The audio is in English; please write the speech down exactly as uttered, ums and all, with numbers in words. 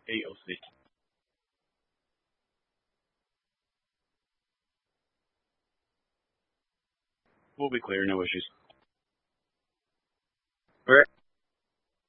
A O C. We'll be clear, no issues. Right.